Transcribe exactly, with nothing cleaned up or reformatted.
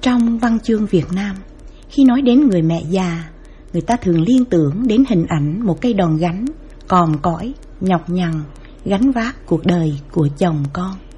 Trong văn chương Việt Nam, khi nói đến người mẹ già, người ta thường liên tưởng đến hình ảnh một cây đòn gánh, còm cõi, nhọc nhằn, gánh vác cuộc đời của chồng con.